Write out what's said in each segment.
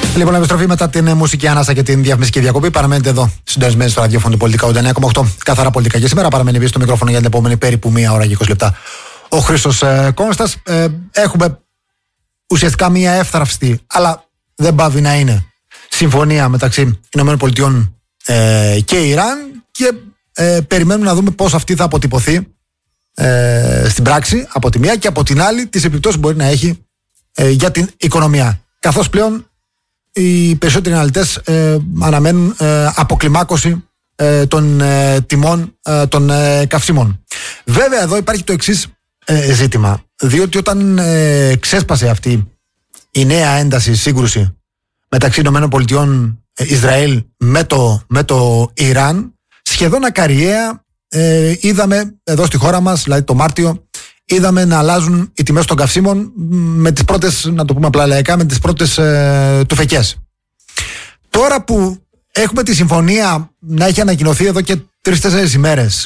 Λοιπόν, επιστροφή μετά την μουσική ανάσα και την διαφημιστική διακοπή. Παραμένετε εδώ, συντονισμένοι στο ραδιόφωνο του Πολιτικά 89,8. Καθαρά πολιτικά. Και σήμερα παραμένει πίσω στο μικρόφωνο για την επόμενη περίπου 1 ώρα και 20 λεπτά ο Χρήστος Κόνστας. Έχουμε ουσιαστικά μια εύθραυστη, αλλά δεν πάβει να είναι, συμφωνία μεταξύ ΗΠΑ και Ιράν. Και περιμένουμε να δούμε πώς αυτή θα αποτυπωθεί στην πράξη από τη μία, και από την άλλη τις επιπτώσεις που μπορεί να έχει για την οικονομία. Καθώς πλέον οι περισσότεροι αναλυτές αναμένουν αποκλιμάκωση των τιμών των καυσίμων. Βέβαια εδώ υπάρχει το εξής ζήτημα, διότι όταν ξέσπασε αυτή η νέα ένταση, σύγκρουση μεταξύ ΗΠΑ Ισραήλ με το Ιράν, σχεδόν ακαριαία είδαμε εδώ στη χώρα μας, δηλαδή το Μάρτιο, είδαμε να αλλάζουν οι τιμές των καυσίμων με τις πρώτες, να το πούμε απλά λαϊκά, με τις πρώτες τουφεκές. Τώρα που έχουμε τη συμφωνία να έχει ανακοινωθεί εδώ και 3-4 ημέρες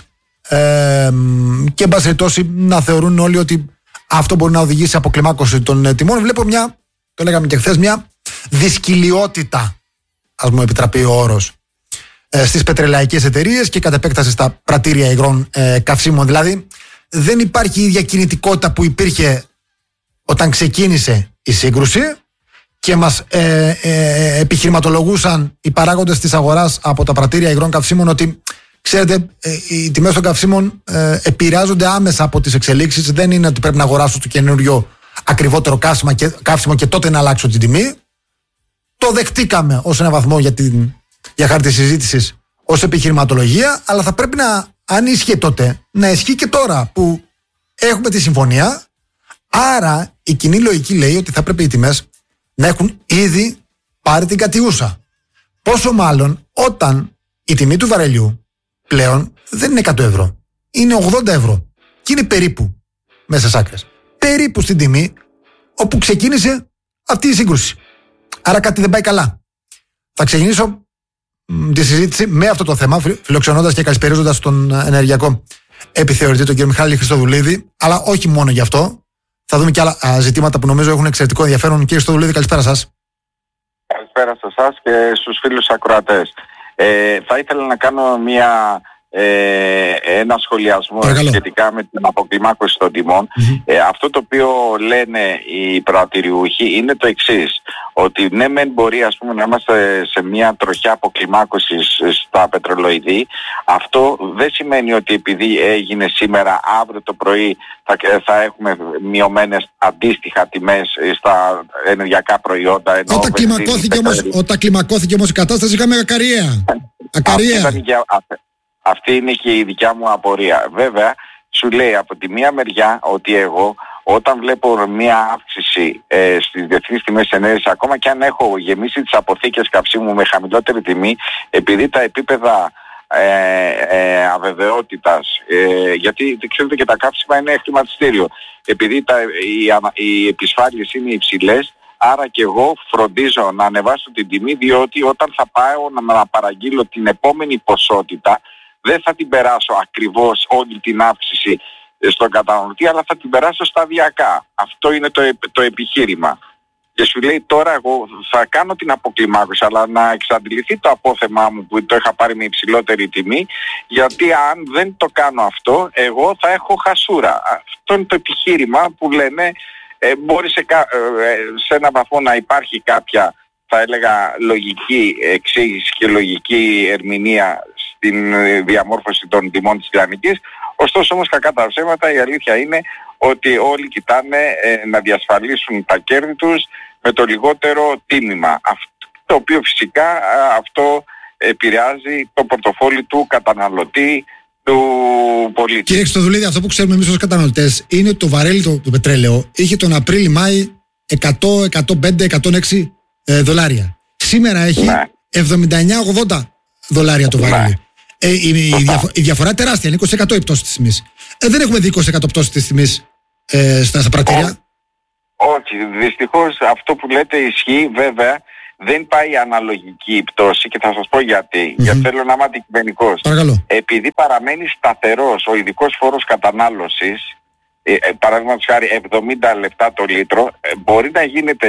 και εν πάση περιπτώσει να θεωρούν όλοι ότι αυτό μπορεί να οδηγήσει σε αποκλιμάκωση των τιμών, βλέπω μια, το λέγαμε και χθες, μια δυσκολιότητα, ας μου επιτραπεί ο όρος, στις πετρελαϊκές εταιρείες και κατ' επέκταση στα πρατήρια υγρών καυσίμων. Δηλαδή δεν υπάρχει η ίδια κινητικότητα που υπήρχε όταν ξεκίνησε η σύγκρουση και μας επιχειρηματολογούσαν οι παράγοντες της αγοράς από τα πρατήρια υγρών καυσίμων ότι, ξέρετε, οι τιμές των καυσίμων επηρεάζονται άμεσα από τις εξελίξεις. Δεν είναι ότι πρέπει να αγοράσω το καινούριο ακριβότερο καύσιμο και τότε να αλλάξω την τιμή. Το δεχτήκαμε ως ένα βαθμό για χάρη της συζήτησης ως επιχειρηματολογία, αλλά θα πρέπει να, αν ίσχυε τότε, να ισχύει και τώρα που έχουμε τη συμφωνία. Άρα η κοινή λογική λέει ότι θα πρέπει οι τιμές να έχουν ήδη πάρει την κατιούσα. Πόσο μάλλον όταν η τιμή του βαρελιού πλέον δεν είναι 100 ευρώ, είναι 80 ευρώ και είναι περίπου μέσα στις άκρες, περίπου στην τιμή όπου ξεκίνησε αυτή η σύγκρουση. Άρα κάτι δεν πάει καλά. Θα ξεκινήσω τη συζήτηση με αυτό το θέμα, φιλοξενώντας και καλησπερίζοντας τον ενεργειακό επιθεωρητή, τον κύριο Μιχάλη Χριστοδουλίδη, αλλά όχι μόνο γι' αυτό. Θα δούμε και άλλα ζητήματα που νομίζω έχουν εξαιρετικό ενδιαφέρον. Κύριε Χριστοδουλίδη, καλησπέρα σας. Καλησπέρα σε εσάς και στους φίλους ακροατές. Θα ήθελα να κάνω ένα σχολιασμό σχετικά με την αποκλιμάκωση των τιμών. Αυτό το οποίο λένε οι προατηριούχοι είναι το εξής, ότι ναι μεν μπορεί, ας πούμε, να είμαστε σε μια τροχιά αποκλιμάκωσης στα πετρελοειδή. Αυτό δεν σημαίνει ότι επειδή έγινε σήμερα, αύριο το πρωί θα έχουμε μειωμένες αντίστοιχα τιμές στα ενεργειακά προϊόντα. Όταν κλιμακώθηκε όμως η κατάσταση, είχαμε ακαριαία. Αυτή είναι και η δικιά μου απορία. Βέβαια, σου λέει από τη μία μεριά ότι εγώ όταν βλέπω μια αύξηση στις διεθνείς τιμές ενέργειας, ακόμα και αν έχω γεμίσει τις αποθήκες καυσίμου με χαμηλότερη τιμή, επειδή τα επίπεδα αβεβαιότητας, γιατί ξέρετε και τα καύσιμα είναι χρηματιστήριο, επειδή οι επισφάλειες είναι υψηλές, άρα και εγώ φροντίζω να ανεβάσω την τιμή, διότι όταν θα πάω να παραγγείλω την επόμενη ποσότητα, δεν θα την περάσω ακριβώς όλη την αύξηση στον καταναλωτή, αλλά θα την περάσω σταδιακά. Αυτό είναι το επιχείρημα. Και σου λέει τώρα εγώ θα κάνω την αποκλιμάκωση, αλλά να εξαντληθεί το απόθεμά μου που το είχα πάρει με υψηλότερη τιμή, γιατί αν δεν το κάνω αυτό, εγώ θα έχω χασούρα. Αυτό είναι το επιχείρημα που λένε, μπορεί σε ένα βαθμό να υπάρχει κάποια, θα έλεγα, λογική εξήγηση και λογική ερμηνεία στην διαμόρφωση των τιμών της Ιρανικής. Ωστόσο όμως, κακά τα ψέματα, η αλήθεια είναι ότι όλοι κοιτάνε να διασφαλίσουν τα κέρδη τους με το λιγότερο τίμημα. Αυτό, το οποίο φυσικά αυτό επηρεάζει το πορτοφόλι του καταναλωτή, του πολίτη. Κύριε Χριστοδουλίδη, αυτό που ξέρουμε εμείς ως καταναλωτές είναι ότι το βαρέλι, το πετρέλαιο, είχε τον Απρίλη-Μάη 100, 105, 106 δολάρια. Σήμερα έχει 79-80 δολάρια το βαρέλι. Η διαφορά τεράστια, είναι 20% η πτώση της τιμής. Δεν έχουμε δει 20% πτώση της τιμής στα πρατήρια. Όχι, δυστυχώς αυτό που λέτε ισχύει. Βέβαια δεν πάει αναλογική η πτώση και θα σας πω γιατί. Γιατί θέλω να είμαι αντικειμενικός. Επειδή παραμένει σταθερός ο ειδικός φόρος κατανάλωσης, παραδείγματος χάρη 70 λεπτά το λίτρο, μπορεί να γίνεται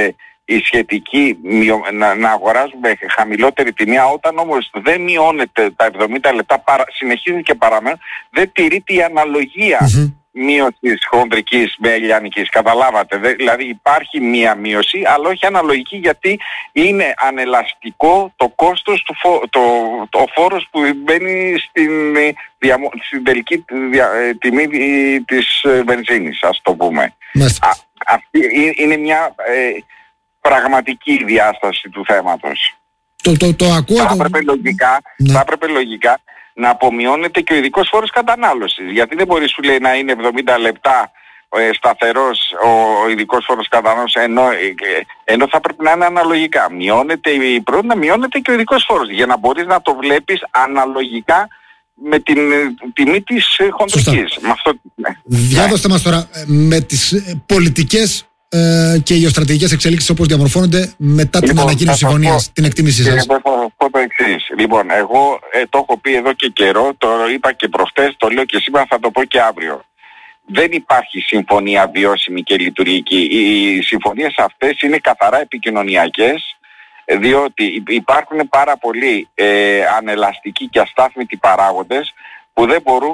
η σχετική να αγοράζουμε χαμηλότερη τιμή, όταν όμως δεν μειώνεται τα 70 λεπτά, συνεχίζει και παραμένει, δεν τηρείται η αναλογία μείωσης χονδρικής με λιανικής. Καταλάβατε, δηλαδή υπάρχει μία μείωση, αλλά όχι αναλογική, γιατί είναι ανελαστικό το κόστος, ο φόρος που μπαίνει στην τελική τιμή της βενζίνης, ας το πούμε. Αυτή είναι μια πραγματική διάσταση του θέματος. Το ακούω. Θα έπρεπε λογικά να απομειώνεται και ο ειδικός φόρος κατανάλωσης. Γιατί δεν μπορεί, σου λέει, να είναι 70 λεπτά σταθερός ο ειδικός φόρος κατανάλωσης, ενώ θα πρέπει να είναι αναλογικά. Μειώνεται η πρώτη, να μειώνεται και ο ειδικός φόρος, για να μπορείς να το βλέπεις αναλογικά με την τιμή της χοντρικής. Διάδοστε μας τώρα, με τις πολιτικές και γεωστρατηγικές εξελίξεις όπως διαμορφώνονται μετά την ανακοίνωση συμφωνίας, την εκτίμησή σας. Το εξής. Λοιπόν, εγώ το έχω πει εδώ και καιρό, το είπα και προχτές, το λέω και σήμερα, θα το πω και αύριο. Δεν υπάρχει συμφωνία βιώσιμη και λειτουργική. Οι συμφωνίες αυτές είναι καθαρά επικοινωνιακές, διότι υπάρχουν πάρα πολλοί ανελαστικοί και αστάθμητοι παράγοντες που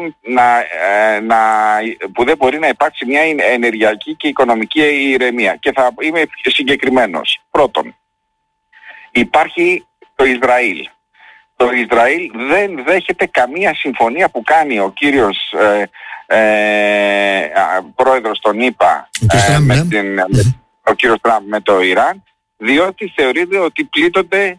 δεν μπορεί να υπάρξει μια ενεργειακή και οικονομική ηρεμία. Και θα είμαι συγκεκριμένος. Πρώτον, υπάρχει το Ισραήλ. Το Ισραήλ δεν δέχεται καμία συμφωνία που κάνει ο κύριος πρόεδρος των ΗΠΑ, ο κύριος Τραμπ, με το Ιράν, διότι θεωρείται ότι πλήττονται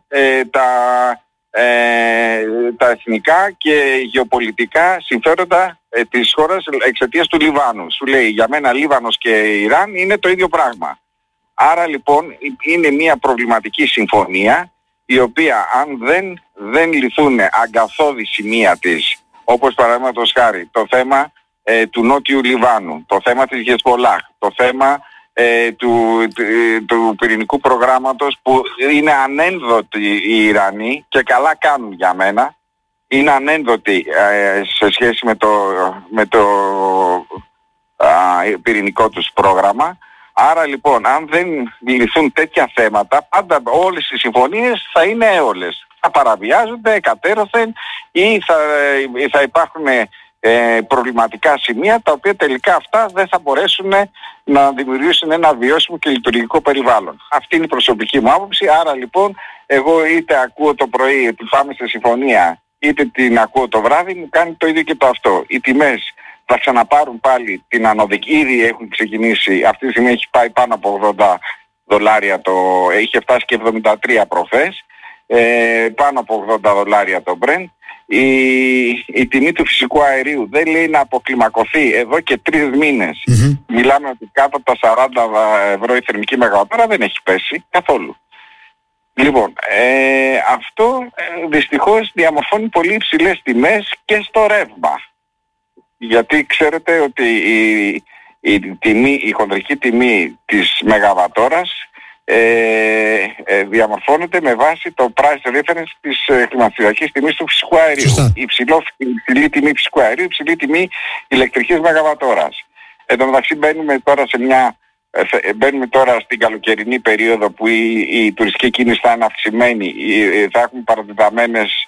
τα εθνικά και γεωπολιτικά συμφέροντα της χώρας εξαιτίας του Λιβάνου. Σου λέει, για μένα Λίβανος και Ιράν είναι το ίδιο πράγμα. Άρα λοιπόν είναι μια προβληματική συμφωνία, η οποία αν δεν λυθούν αγκαθώδη σημεία της, όπως παραδείγματος χάρη το θέμα του Νότιου Λιβάνου, το θέμα της Χεσμπολάχ, το θέμα του πυρηνικού προγράμματος, που είναι ανένδοτοι οι Ιρανοί και καλά κάνουν για μένα, είναι ανένδοτοι σε σχέση με το πυρηνικό τους πρόγραμμα. Άρα λοιπόν, αν δεν λυθούν τέτοια θέματα, πάντα όλες οι συμφωνίες θα είναι έολες. Θα παραβιάζονται εκατέρωθεν ή θα υπάρχουν προβληματικά σημεία, τα οποία τελικά αυτά δεν θα μπορέσουν να δημιουργήσουν ένα βιώσιμο και λειτουργικό περιβάλλον. Αυτή είναι η προσωπική μου άποψη. Άρα λοιπόν, εγώ είτε ακούω το πρωί ότι πάμε σε συμφωνία, είτε την ακούω το βράδυ, μου κάνει το ίδιο και το αυτό. Οι τιμές θα ξαναπάρουν πάλι την ανωδική, ήδη έχουν ξεκινήσει, αυτή τη στιγμή έχει πάει πάνω από $80, είχε φτάσει και 73 προχθές, πάνω από $80 το Brent. Η τιμή του φυσικού αερίου δεν λέει να αποκλιμακωθεί εδώ και 3 μήνες. Μιλάμε ότι κάτω από τα €40 η θερμική μεγαβατόρα δεν έχει πέσει καθόλου. Λοιπόν, αυτό δυστυχώς διαμορφώνει πολύ υψηλές τιμές και στο ρεύμα. Γιατί ξέρετε ότι η χονδρική τιμή της μεγαβατόρας διαμορφώνεται με βάση το price reference της χρηματιστηριακής τιμής του φυσικού αερίου. Υψηλή τιμή φυσικού αερίου, υψηλή τιμή ηλεκτρικής μεγαβατόρας. Εν τω μεταξύ μπαίνουμε τώρα στην καλοκαιρινή περίοδο που η τουριστική κίνηση θα είναι αυξημένη, θα έχουμε παρατεταμένες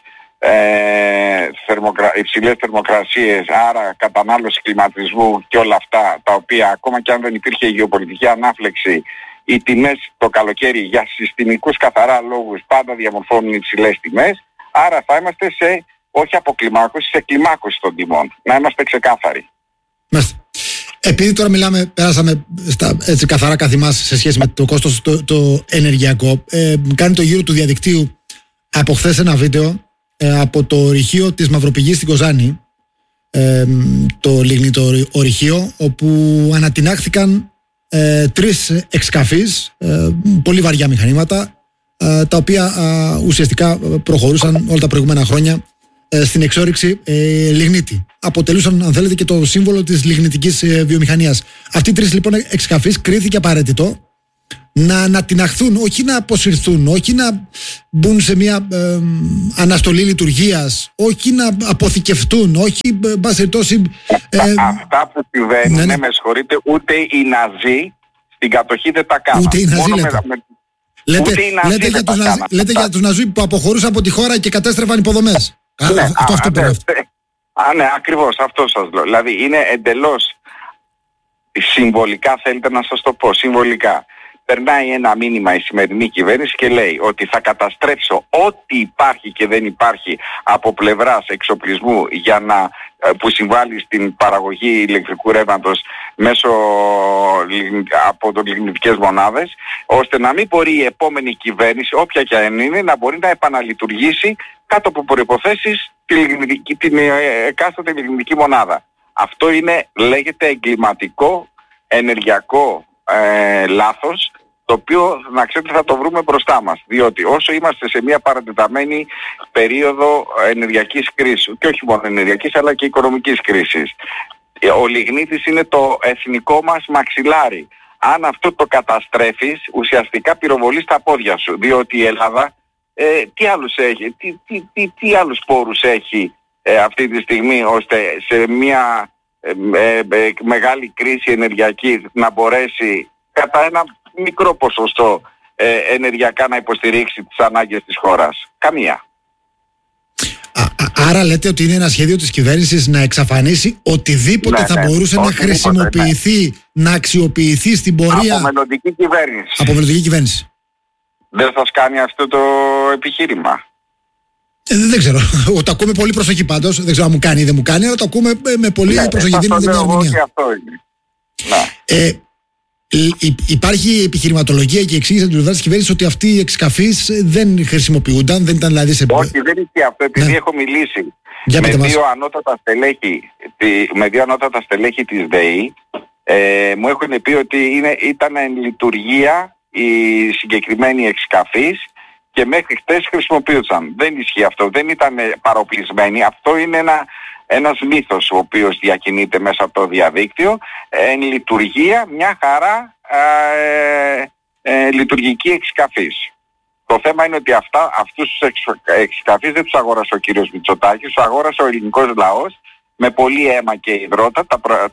υψηλές θερμοκρασίες, άρα κατανάλωση κλιματισμού και όλα αυτά, τα οποία ακόμα και αν δεν υπήρχε γεωπολιτική ανάφλεξη, οι τιμές το καλοκαίρι για συστημικούς καθαρά λόγους πάντα διαμορφώνουν υψηλές τιμές. Άρα θα είμαστε όχι αποκλιμάκωση, σε κλιμάκωση των τιμών. Να είμαστε ξεκάθαροι. Επειδή τώρα πέρασαμε στα έτσι καθαρά καθημάς σε σχέση με το κόστος το ενεργειακό, κάνει το γύρο του διαδικτύου από χθες ένα βίντεο από το ορυχείο της Μαυροπηγής στην Κοζάνη, το λιγνητό ορυχείο, όπου ανατινάχθηκαν 3 εξκαφείς, πολύ βαριά μηχανήματα, τα οποία ουσιαστικά προχωρούσαν όλα τα προηγούμενα χρόνια στην εξόρυξη λιγνίτη. Αποτελούσαν, αν θέλετε, και το σύμβολο της λιγνητικής βιομηχανίας. Αυτοί οι 3 λοιπόν εξκαφείς κρίθηκε απαραίτητο να ανατιναχθούν, όχι να αποσυρθούν, όχι να μπουν σε μια αναστολή λειτουργίας, όχι να αποθηκευτούν, όχι αυτά που συμβαίνουν, με συγχωρείτε, ούτε οι Ναζί στην κατοχή δεν τα κάνουν. Ούτε οι Ναζί, Λέτε για τους Ναζί που αποχωρούσαν από τη χώρα και κατέστρεφαν υποδομές. Ναι, ακριβώς αυτό σας λέω. Δηλαδή είναι εντελώς συμβολικά, θέλετε να σας το πω, συμβολικά. Περνάει ένα μήνυμα η σημερινή κυβέρνηση και λέει ότι θα καταστρέψω ό,τι υπάρχει και δεν υπάρχει από πλευράς εξοπλισμού για να, που συμβάλλει στην παραγωγή ηλεκτρικού ρεύματος από λιγνητικές μονάδες, ώστε να μην μπορεί η επόμενη κυβέρνηση, όποια και αν είναι, να μπορεί να επαναλειτουργήσει κάτω από προϋποθέσεις την εκάστοτε λιγνητική μονάδα. Αυτό λέγεται εγκληματικό ενεργειακό λάθος, το οποίο να ξέρετε θα το βρούμε μπροστά μας, διότι όσο είμαστε σε μια παρατεταμένη περίοδο ενεργειακής κρίσης, και όχι μόνο ενεργειακής αλλά και οικονομικής κρίσης, ο λιγνίτης είναι το εθνικό μας μαξιλάρι. Αν αυτό το καταστρέφεις, ουσιαστικά πυροβολείς τα πόδια σου, διότι η Ελλάδα τι άλλους έχει, τι άλλους πόρους έχει αυτή τη στιγμή, ώστε σε μια μεγάλη κρίση ενεργειακή να μπορέσει κατά ένα μικρό ποσοστό ενεργειακά να υποστηρίξει τις ανάγκες της χώρας. Καμία. Άρα λέτε ότι είναι ένα σχέδιο της κυβέρνησης να εξαφανίσει οτιδήποτε θα μπορούσε να χρησιμοποιηθεί, να αξιοποιηθεί στην πορεία από μελλοντική κυβέρνηση. Δεν σας κάνει αυτό το επιχείρημα? Δεν ξέρω. Το ακούμε πολύ προσοχή πάντως. Δεν ξέρω αν μου κάνει ή δεν μου κάνει, αλλά το ακούμε με πολύ προσοχή. Δίνουμε μια ερμηνεία. Υπάρχει επιχειρηματολογία και εξήγηση από την πλευρά της κυβέρνησης ότι αυτοί οι εξκαφείς δεν χρησιμοποιούνταν, δεν ήταν δηλαδή σε... Όχι, δεν ισχύει αυτό, επειδή έχω μιλήσει με δύο ανώτατα στελέχη της ΔΕΗ, μου έχουν πει ότι ήταν εν λειτουργία οι συγκεκριμένοι εξκαφείς και μέχρι χτες χρησιμοποιούσαν. Δεν ισχύει αυτό, δεν ήταν παροπλισμένοι. Αυτό είναι ένας μύθος ο οποίος διακινείται μέσα από το διαδίκτυο. Εν λειτουργία μια χαρά λειτουργική εξκαφής. Το θέμα είναι ότι αυτούς τους εξκαφείς δεν τους αγόρασε ο κύριος Μητσοτάκης, τους αγόρασε ο ελληνικός λαός με πολύ αίμα και υδρότα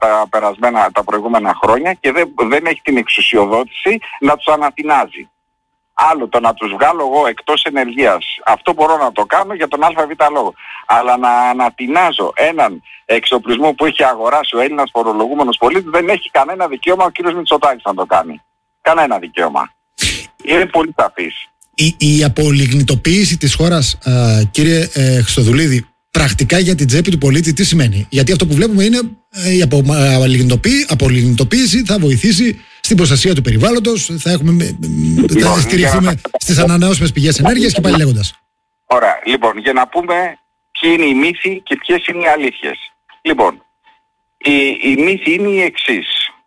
τα προηγούμενα χρόνια και δεν έχει την εξουσιοδότηση να τους ανατινάζει. Άλλο το να τους βγάλω εγώ εκτός ενεργείας, αυτό μπορώ να το κάνω για τον ΑΒ λόγο. Αλλά να ανατινάζω έναν εξοπλισμό που έχει αγοράσει ο Έλληνας φορολογούμενος πολίτης, δεν έχει κανένα δικαίωμα ο κύριος Μητσοτάκης να το κάνει. Κανένα δικαίωμα. Είναι πολύ σαφής. Η απολιγνητοποίηση της χώρας, κύριε Χριστοδουλίδη, πρακτικά για την τσέπη του πολίτη τι σημαίνει? Γιατί αυτό που βλέπουμε είναι η απολιγνητοποίηση θα βοηθήσει στην προστασία του περιβάλλοντος, θα στηριχθούμε στις ανανεώσιμες πηγές ενέργειας και πάλι λέγοντας. Ωραία. Λοιπόν, για να πούμε ποιοι είναι οι μύθοι και ποιες είναι οι αλήθειες. Λοιπόν, η μύθη είναι η εξής.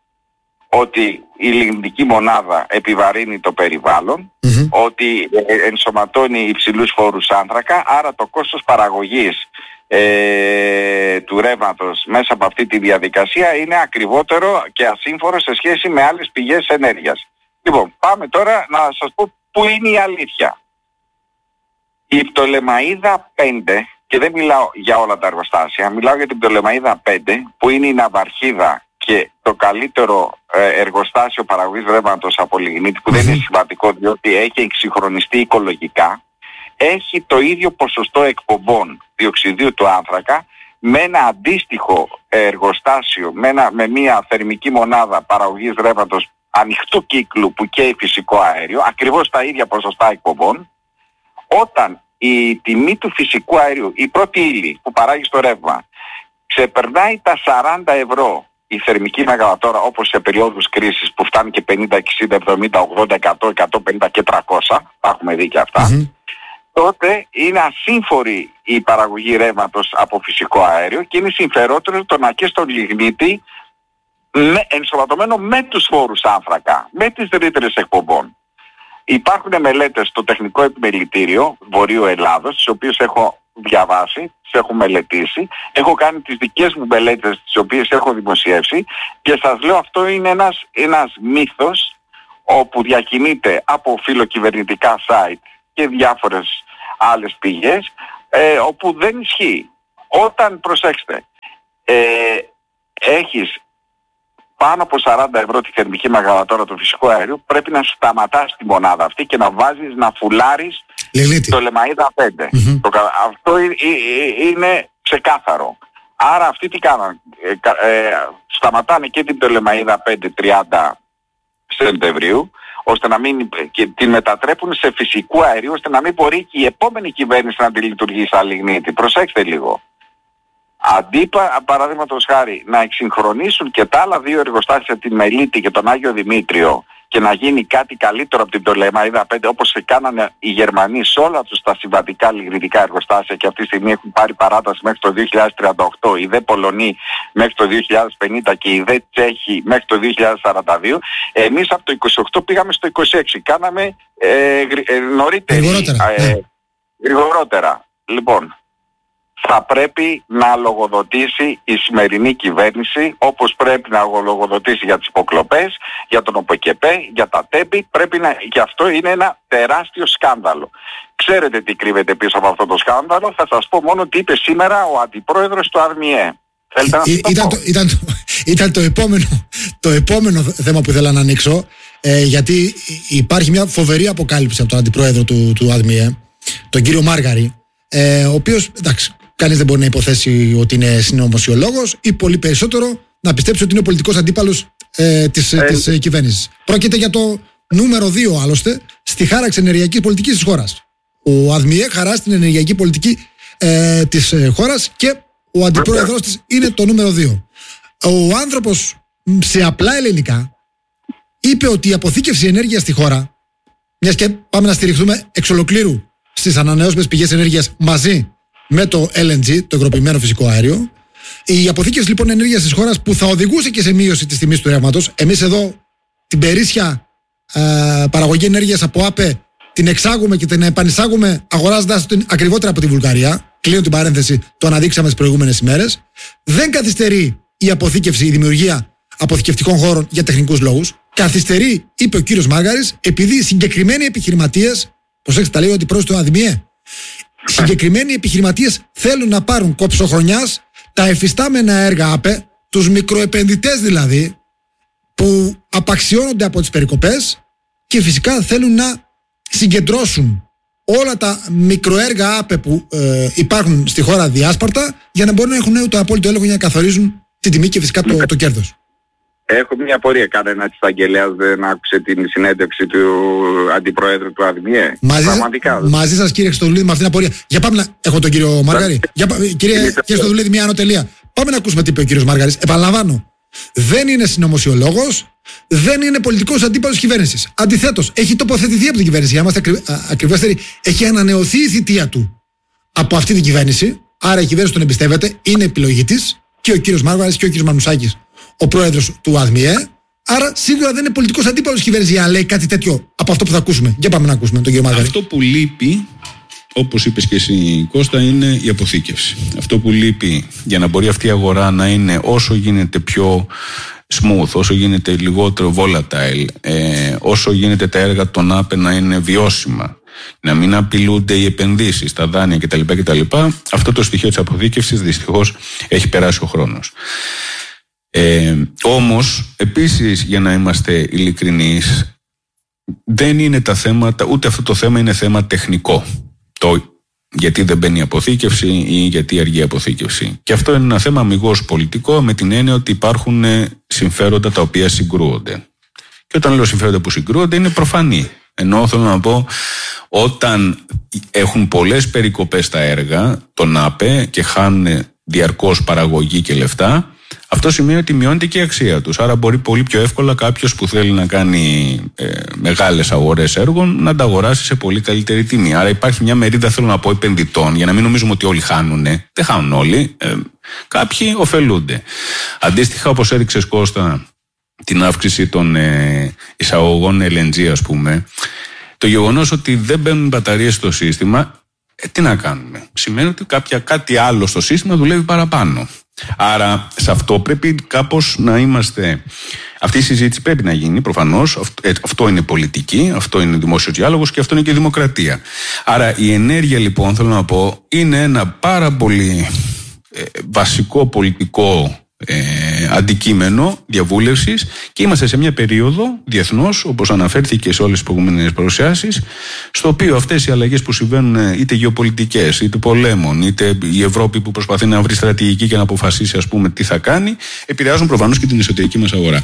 Ότι η λιγνητική μονάδα επιβαρύνει το περιβάλλον, ότι ενσωματώνει υψηλούς φόρους άνθρακα, άρα το κόστος παραγωγής του ρεύματος μέσα από αυτή τη διαδικασία είναι ακριβότερο και ασύμφορο σε σχέση με άλλες πηγές ενέργειας. Λοιπόν, πάμε τώρα να σας πω πού είναι η αλήθεια. Η Πτολεμαΐδα 5, και δεν μιλάω για όλα τα εργοστάσια, μιλάω για την Πτολεμαΐδα 5, που είναι η ναυαρχίδα και το καλύτερο εργοστάσιο παραγωγής ρεύματος από λιγνίτη, που δεν είναι σημαντικό διότι έχει εξυγχρονιστεί οικολογικά, έχει το ίδιο ποσοστό εκπομπών διοξιδίου του άνθρακα με ένα αντίστοιχο εργοστάσιο, με μια θερμική μονάδα παραγωγής ρεύματος ανοιχτού κύκλου που καίει φυσικό αέριο, ακριβώς τα ίδια ποσοστά εκπομπών. Όταν η τιμή του φυσικού αερίου, η πρώτη ύλη που παράγει στο ρεύμα, ξεπερνάει τα 40 ευρώ η θερμική μεγαβατόρα, όπως σε περίοδους κρίσης που φτάνει και 50, 60, 70, 80, 100, 150 και 300, τα έχουμε δει και αυτά, τότε είναι ασύμφορη η παραγωγή ρεύματος από φυσικό αέριο και είναι συμφερότερο το να και στον λιγνίτη ενσωματωμένο με τους φόρους άνθρακα, με τις ρήτρες εκπομπών. Υπάρχουν μελέτες στο Τεχνικό Επιμελητήριο Βορείου Ελλάδος, τις οποίες έχω διαβάσει, τις έχω μελετήσει, έχω κάνει τις δικές μου μελέτες, τις οποίες έχω δημοσιεύσει, και σας λέω αυτό είναι ένας μύθος όπου διακινείται από φιλοκυβερνητικά site και διάφορες άλλες πηγές, όπου δεν ισχύει. Όταν, προσέξτε, έχεις πάνω από 40 ευρώ τη θερμική μεγαβατόρα του φυσικού αερίου, πρέπει να σταματάς τη μονάδα αυτή και να βάζεις, να φουλάρεις το Λεμαΐδα 5. Αυτό είναι ξεκάθαρο. Άρα αυτοί τι κάνανε? Σταματάνε και την Πτολεμαΐδα 5 30 Σεπτεμβρίου, ώστε να μην, και την μετατρέπουν σε φυσικού αερίου, ώστε να μην μπορεί και η επόμενη κυβέρνηση να τη λειτουργεί σαν λιγνίτη. Προσέξτε λίγο. Αντί παραδείγματος χάρη να εξυγχρονίσουν και τα άλλα δύο εργοστάσια, τη Μελίτη και τον Άγιο Δημήτριο, και να γίνει κάτι καλύτερο από την Πτολεμαΐδα 5, όπως κάνανε οι Γερμανοί σε όλα τους τα συμβατικά λιγνητικά εργοστάσια, και αυτή τη στιγμή έχουν πάρει παράταση μέχρι το 2038, οι δε Πολωνοί μέχρι το 2050 και οι δε Τσέχοι μέχρι το 2042. Εμείς από το 28 πήγαμε στο 26, κάναμε γρηγορότερα. Λοιπόν, θα πρέπει να λογοδοτήσει η σημερινή κυβέρνηση, όπως πρέπει να λογοδοτήσει για τις υποκλοπές, για τον ΟΠΕΚΕΠΕ, για τα ΤΕΠΗ. Και αυτό είναι ένα τεράστιο σκάνδαλο. Ξέρετε τι κρύβεται πίσω από αυτό το σκάνδαλο? Θα σας πω μόνο τι είπε σήμερα ο αντιπρόεδρος του ΑΔΜΙΕ. Ήταν το επόμενο θέμα που ήθελα να ανοίξω, γιατί υπάρχει μια φοβερή αποκάλυψη από τον αντιπρόεδρο του ΑΔΜΙΕ, τον κύριο Μάργαρη, ο οποίος, εντάξει, κανείς δεν μπορεί να υποθέσει ότι είναι συνωμοσιολόγος, ή πολύ περισσότερο να πιστέψει ότι είναι ο πολιτικός αντίπαλος της κυβέρνησης. Πρόκειται για το νούμερο 2 άλλωστε στη χάραξη ενεργειακής πολιτικής της χώρας. Ο ΑΔΜΙΕ χαράζει την ενεργειακή πολιτική της χώρας και ο αντιπρόεδρος της είναι το νούμερο 2. Ο άνθρωπος, σε απλά ελληνικά, είπε ότι η αποθήκευση ενέργειας στη χώρα, μιας και πάμε να στηριχθούμε εξ ολοκλήρου στις ανανεώσιμες πηγές ενέργειας μαζί με το LNG, το υγροποιημένο φυσικό αέριο, η αποθήκευση λοιπόν ενέργειας της χώρας, που θα οδηγούσε και σε μείωση της τιμής του ρεύματος. Εμείς εδώ την περίσσια παραγωγή ενέργειας από ΑΠΕ την εξάγουμε και την επανεισάγουμε αγοράζοντας την ακριβότερα από τη Βουλγαρία. Κλείνω την παρένθεση, το αναδείξαμε τις προηγούμενες ημέρες. Δεν καθυστερεί η αποθήκευση, η δημιουργία αποθηκευτικών χώρων για τεχνικούς λόγους. Καθυστερεί, είπε ο κύριος Μάργαρης, επειδή συγκεκριμένοι επιχειρηματίες, προσέξτε, τα λέει ότι προς το ΑΔΜΙΕ, συγκεκριμένοι επιχειρηματίες θέλουν να πάρουν κόψοχρονιάς τα εφιστάμενα έργα ΑΠΕ, τους μικροεπενδυτές δηλαδή, που απαξιώνονται από τις περικοπές, και φυσικά θέλουν να συγκεντρώσουν όλα τα μικροέργα ΑΠΕ που υπάρχουν στη χώρα διάσπαρτα, για να μπορούν να έχουν το απόλυτο έλεγχο για να καθορίζουν την τιμή και φυσικά το κέρδος. Έχω μια απορία. Κανένας εισαγγελέας δεν άκουσε την συνέντευξη του αντιπροέδρου του ΑΔΜΙΕ? Μαζί σας, κύριε Χριστοδουλίδη, με αυτήν την απορία. Για πάμε να... Έχω τον κύριο Μάργαρη. Κύριε Χριστοδουλίδη, μια ανωτελεία. Πάμε να ακούσουμε τι είπε ο κύριος Μάργαρης. Επαναλαμβάνω, δεν είναι συνωμοσιολόγος, δεν είναι πολιτικός αντίπαλος κυβέρνησης. Αντιθέτως, έχει τοποθετηθεί από την κυβέρνηση. Για να είμαστε ακριβέστεροι, έχει ανανεωθεί η θητεία του από αυτή την κυβέρνηση. Άρα η κυβέρνηση τον εμπιστεύεται, είναι επιλογή της, και ο κύριος Μάργαρης και ο κύριος Μανουσάκης, ο πρόεδρος του ΑΔΜΙΕ. Άρα σίγουρα δεν είναι πολιτικός αντίπαλος κυβέρνηση για να λέει κάτι τέτοιο από αυτό που θα ακούσουμε. Για πάμε να ακούσουμε τον κύριο Μάργαρη. Αυτό που λείπει, όπως είπες και εσύ, Κώστα, είναι η αποθήκευση. Αυτό που λείπει για να μπορεί αυτή η αγορά να είναι όσο γίνεται πιο smooth, όσο γίνεται λιγότερο volatile, όσο γίνεται τα έργα των ΑΠΕ να είναι βιώσιμα, να μην απειλούνται οι επενδύσεις, τα δάνεια κτλ. Αυτό το στοιχείο της αποθήκευσης δυστυχώς έχει περάσει ο χρόνος. Όμως, επίσης, για να είμαστε ειλικρινείς, δεν είναι τα θέματα, ούτε αυτό το θέμα είναι θέμα τεχνικό. Γιατί δεν μπαίνει η αποθήκευση ή γιατί αργεί η αποθήκευση. Και αυτό είναι ένα θέμα αμιγώς πολιτικό, με την έννοια ότι υπάρχουν συμφέροντα τα οποία συγκρούονται. Και όταν λέω συμφέροντα που συγκρούονται, είναι προφανή. Ενώ θέλω να πω, όταν έχουν πολλές περικοπές στα έργα, τον ΑΠΕ, και χάνουν διαρκώς παραγωγή και λεφτά, αυτό σημαίνει ότι μειώνεται και η αξία τους. Άρα μπορεί πολύ πιο εύκολα κάποιος που θέλει να κάνει μεγάλες αγορές έργων να τα αγοράσει σε πολύ καλύτερη τιμή. Άρα υπάρχει μια μερίδα, θέλω να πω, επενδυτών, για να μην νομίζουμε ότι όλοι χάνουν. Δεν χάνουν όλοι. Κάποιοι ωφελούνται. Αντίστοιχα, όπως έδειξες, Κώστα, την αύξηση των εισαγωγών LNG, ας πούμε, το γεγονός ότι δεν μπαίνουν μπαταρίες στο σύστημα, τι να κάνουμε? Σημαίνει ότι κάτι άλλο στο σύστημα δουλεύει παραπάνω. Άρα σε αυτό πρέπει κάπως να είμαστε. Αυτή η συζήτηση πρέπει να γίνει, προφανώς. Αυτό είναι πολιτική, αυτό είναι δημόσιος διάλογος και αυτό είναι και δημοκρατία. Άρα η ενέργεια, λοιπόν, θέλω να πω, είναι ένα πάρα πολύ βασικό πολιτικό αντικείμενο διαβούλευσης και είμαστε σε μια περίοδο διεθνώς, όπως αναφέρθηκε σε όλες τις προηγούμενες παρουσιάσεις, στο οποίο αυτές οι αλλαγές που συμβαίνουν, είτε γεωπολιτικές, είτε πολέμων, είτε η Ευρώπη που προσπαθεί να βρει στρατηγική και να αποφασίσει, ας πούμε, τι θα κάνει, επηρεάζουν προφανώς και την εσωτερική μας αγορά.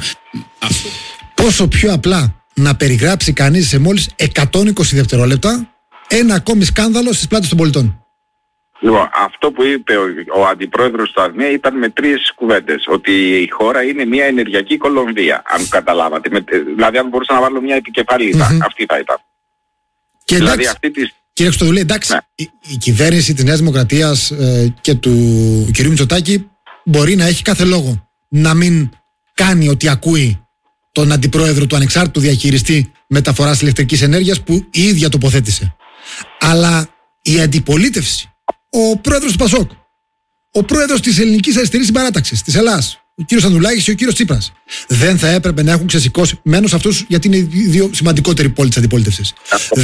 Πόσο πιο απλά να περιγράψει κανείς σε μόλις 120 δευτερόλεπτα ένα ακόμη σκάνδαλο στις πλάτες των πολιτών? Λοιπόν, αυτό που είπε ο αντιπρόεδρος του ΑΔΜΕ ήταν με 3 κουβέντες. Ότι η χώρα είναι μια ενεργειακή Κολομβία, αν καταλάβατε. Δηλαδή, αν μπορούσα να βάλω μια επικεφαλίδα, αυτή θα ήταν. Και δηλαδή, εντάξει, κύριε Χρυστοδουλή, εντάξει, ναι, η κυβέρνηση της Νέας Δημοκρατίας και του κυρίου Μητσοτάκη μπορεί να έχει κάθε λόγο να μην κάνει ό,τι ακούει τον αντιπρόεδρο του ανεξάρτητου διαχειριστή μεταφοράς ηλεκτρικής ενέργειας που η ίδια τοποθέτησε. Αλλά η αντιπολίτευση, ο πρόεδρος του ΠΑΣΟΚ, ο πρόεδρος της Ελληνικής Αριστερής Συμπαράταξης της Ελλάδας, ο κύριος Ανδρουλάκης και ο κύριος Τσίπρας, δεν θα έπρεπε να έχουν ξεσηκώσει, μένως αυτούς γιατί είναι οι δύο σημαντικότεροι πόλοι της αντιπολίτευσης,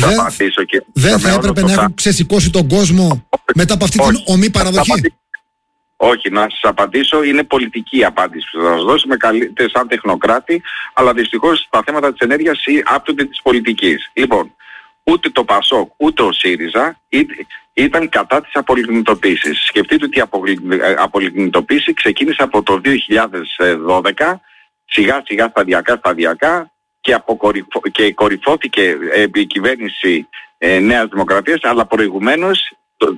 δεν θα έπρεπε να έχουν ξεσηκώσει τον κόσμο μετά από αυτή την ομή παραδοχή? Όχι, να σας απαντήσω, είναι πολιτική απάντηση που θα σας δώσω, με καλείτε σαν τεχνοκράτη, αλλά δυστυχώς τα θέματα της ενέργειας άπτονται της πολιτικής. Λοιπόν, ούτε το ΠΑΣΟΚ ούτε ο ΣΥΡΙΖΑ ήταν κατά της απολιγνητοποίησης. Σκεφτείτε ότι η απολιγνητοποίηση ξεκίνησε από το 2012, σιγά σιγά σταδιακά και κορυφώθηκε επί κυβέρνηση Νέας Δημοκρατίας, αλλά προηγουμένως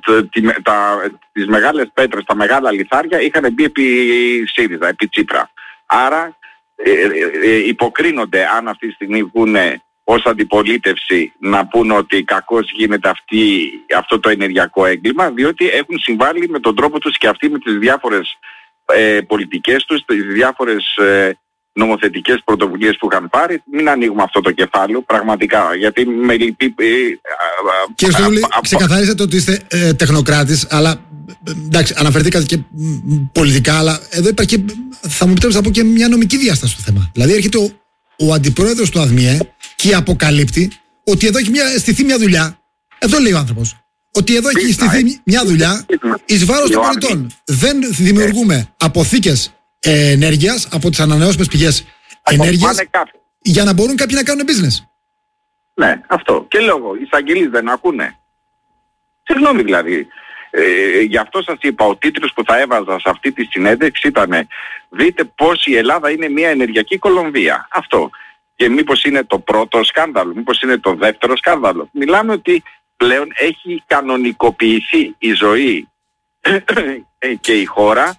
τις μεγάλες πέτρες, τα μεγάλα λιθάρια είχαν μπει επί ΣΥΡΙΖΑ, επί Τσίπρα. Άρα υποκρίνονται, αν αυτή τη στιγμή βγουν ως αντιπολίτευση να πούν ότι κακώς γίνεται αυτό το ενεργειακό έγκλημα, διότι έχουν συμβάλει με τον τρόπο τους και αυτοί με τις διάφορες πολιτικές τους, τις διάφορες νομοθετικές πρωτοβουλίες που είχαν πάρει. Μην ανοίγουμε αυτό το κεφάλαιο, πραγματικά, γιατί με λυπεί. Κύριε Χρυστοδουλή, ξεκαθαρίσατε ότι είστε τεχνοκράτης, αλλά εντάξει, αναφερθήκατε και πολιτικά, αλλά εδώ υπάρχει και, θα μου επιτρέψετε να πω, και μια νομική διάσταση στο θέμα. Δηλαδή έρχεται ο αντιπρόεδρος του ΑΔΜΙΕ και αποκαλύπτει ότι εδώ έχει στηθεί μια δουλειά. Αυτό λέει ο άνθρωπος. Ότι εδώ έχει στηθεί μια δουλειά εις βάρος των πολιτών. Δεν δημιουργούμε αποθήκες ενέργειας από τις ανανεώσιμες πηγές ενέργειας για να μπορούν κάποιοι να κάνουν business. Ναι, αυτό. Και λόγω, οι εισαγγελείς δεν ακούνε. Συγγνώμη δηλαδή. Γι' αυτό σας είπα, ο τίτλος που θα έβαζα σε αυτή τη συνέντευξη ήταν «Δείτε πως η Ελλάδα είναι μια ενεργειακή Κολομβία». Αυτό. Και μήπως είναι το πρώτο σκάνδαλο, μήπως είναι το δεύτερο σκάνδαλο. Μιλάμε ότι πλέον έχει κανονικοποιηθεί η ζωή και η χώρα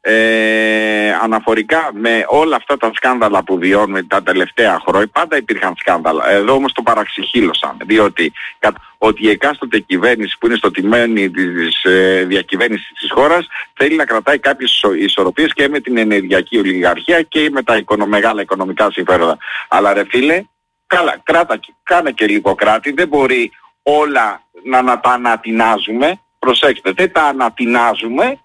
αναφορικά με όλα αυτά τα σκάνδαλα που βιώνουμε τα τελευταία χρόνια. Πάντα υπήρχαν σκάνδαλα. Εδώ όμως το παραξυχήλωσαν, διότι ότι η εκάστοτε κυβέρνηση που είναι στο τιμένι της διακυβέρνησης της χώρας θέλει να κρατάει κάποιες ισορροπίες και με την ενεργειακή ολιγαρχία και με τα μεγάλα οικονομικά συμφέροντα. Αλλά ρε φίλε, κάνε και λίγο κράτη, δεν μπορεί όλα να τα ανατινάζουμε. Προσέξτε, δεν τα ανατινάζουμε.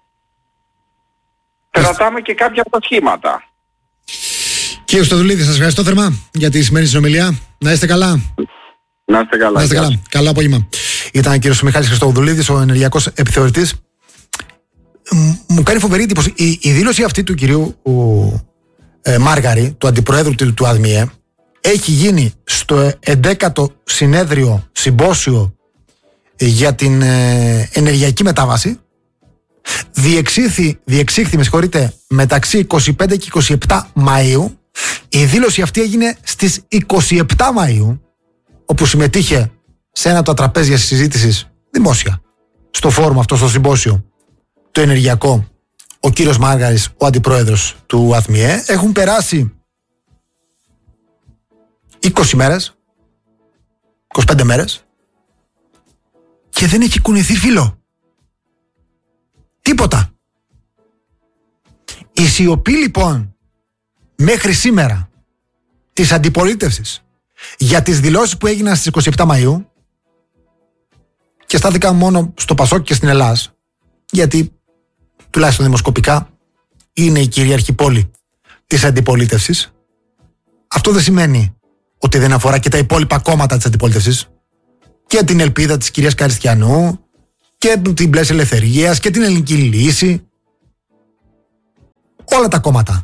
Κρατάμε και κάποια από τα σχήματα. Κύριε Χρυστοδουλίδη, σας ευχαριστώ θερμά για τη σημερινή συνομιλία. Να είστε καλά. Να είστε καλά. Να είστε καλά. Καλό απόγευμα. Ήταν ο κύριος Μιχάλης Χρυστοδουλίδης, ο ενεργειακός επιθεωρητής. Μου κάνει φοβερή εντύπωση η δήλωση αυτή του κυρίου Μάργαρη, του αντιπροέδρου του ΑΔΜΙΕ, έχει γίνει στο 11ο συνέδριο συμπόσιο για την ενεργειακή μετάβαση. Διεξήχθη, με συγχωρείτε, μεταξύ 25 και 27 Μαΐου. Η δήλωση αυτή έγινε στις 27 Μαΐου, όπου συμμετείχε σε ένα από τα τραπέζια συζήτησης δημόσια στο φόρουμ αυτό, στο συμπόσιο το ενεργειακό, ο κύριος Μάργαρης, ο αντιπρόεδρος του ΑΔΜΙΕ. Έχουν περάσει 20 μέρες, 25 μέρες και δεν έχει κουνηθεί φύλλο. Τίποτα. Η σιωπή λοιπόν μέχρι σήμερα της αντιπολίτευσης για τις δηλώσεις που έγιναν στις 27 Μαΐου, και στάθηκα μόνο στο ΠΑΣΟΚ και στην Ελλάδα, γιατί τουλάχιστον δημοσκοπικά είναι η κυρίαρχη πόλη της αντιπολίτευσης. Αυτό δεν σημαίνει ότι δεν αφορά και τα υπόλοιπα κόμματα της αντιπολίτευσης, και την Ελπίδα της κυρίας Καριστιανού και την Πλαίσια Ελευθερίας και την Ελληνική Λύση. όλα τα κόμματα,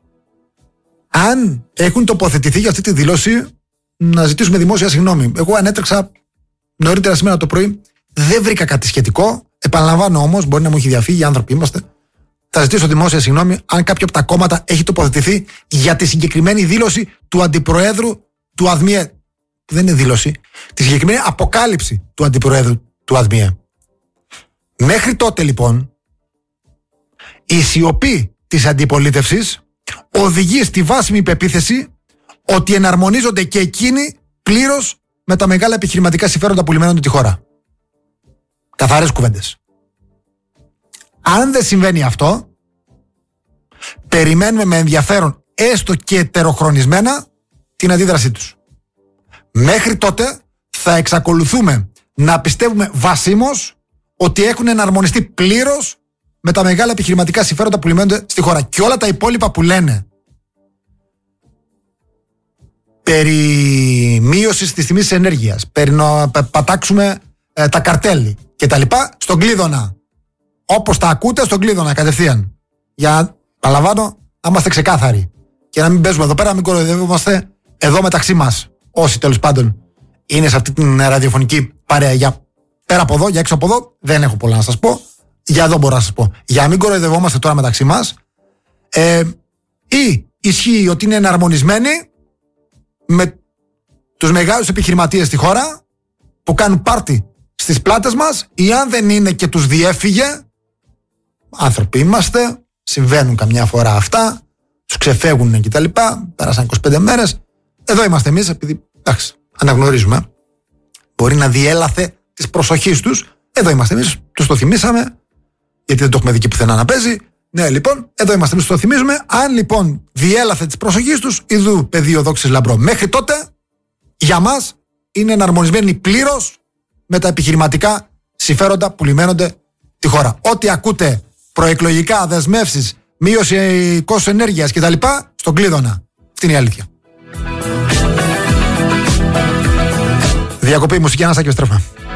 αν έχουν τοποθετηθεί για αυτή τη δήλωση, να ζητήσουμε δημόσια συγγνώμη. Εγώ ανέτρεξα νωρίτερα σήμερα το πρωί, δεν βρήκα κάτι σχετικό. Επαναλαμβάνω όμως, μπορεί να μου έχει διαφύγει, άνθρωποι είμαστε. Θα ζητήσω δημόσια συγγνώμη αν κάποιο από τα κόμματα έχει τοποθετηθεί για τη συγκεκριμένη δήλωση του αντιπροέδρου του ΑΔΜΙΕ. Δεν είναι δήλωση. Τη συγκεκριμένη αποκάλυψη του αντιπροέδρου του ΑΔΜΙΕ. Μέχρι τότε λοιπόν, η σιωπή της αντιπολίτευσης οδηγεί στη βάσιμη πεποίθηση ότι εναρμονίζονται και εκείνοι πλήρως με τα μεγάλα επιχειρηματικά συμφέροντα που λιμένονται τη χώρα. Καθαρές κουβέντες. Αν δεν συμβαίνει αυτό, περιμένουμε με ενδιαφέρον, έστω και ετεροχρονισμένα, την αντίδρασή τους. Μέχρι τότε θα εξακολουθούμε να πιστεύουμε βασίμως ότι έχουν εναρμονιστεί πλήρως με τα μεγάλα επιχειρηματικά συμφέροντα που λιμένονται στη χώρα. Και όλα τα υπόλοιπα που λένε περί μείωσης της τιμής της ενέργειας, περί να πατάξουμε τα καρτέλ και τα λοιπά, στον κλείδωνα. Όπως τα ακούτε, στον κλείδωνα κατευθείαν. Για να παραλαμβάνω, να είμαστε ξεκάθαροι. Και να μην παίζουμε εδώ πέρα, να μην κοροϊδεύομαστε εδώ μεταξύ μας. Όσοι τέλος πάντων είναι σε αυτή την ραδιοφωνική παρέα. Για πέρα από εδώ, για έξω από εδώ, δεν έχω πολλά να σας πω. Για εδώ μπορώ να σας πω. Για να μην κοροϊδευόμαστε τώρα μεταξύ μας. Ή ισχύει ότι είναι εναρμονισμένοι με τους μεγάλους επιχειρηματίες στη χώρα που κάνουν πάρτι στις πλάτες μας, ή αν δεν είναι και τους διέφυγε, άνθρωποι είμαστε, συμβαίνουν καμιά φορά αυτά, τους ξεφεύγουν κτλ. Πέρασαν 25 μέρες. Εδώ είμαστε εμείς, επειδή εντάξει, αναγνωρίζουμε. Μπορεί να διέλαθε της προσοχής τους. Εδώ είμαστε εμείς, τους το θυμήσαμε, γιατί δεν το έχουμε δει και πουθενά να παίζει. Ναι, λοιπόν, εδώ είμαστε εμείς, τους το θυμίζουμε. Αν λοιπόν διέλαθε της προσοχής τους, ιδού πεδίο δόξης λαμπρό. Μέχρι τότε, για μας, είναι εναρμονισμένοι πλήρως με τα επιχειρηματικά συμφέροντα που λιμένονται τη χώρα. Ό,τι ακούτε προεκλογικά, δεσμεύσεις, μείωση κόστους ενέργειας κτλ., στον κλείδωνα. Αυτή είναι η αλήθεια. Διακοπή μουσική, Ανάσα, και επιστρέφουμε.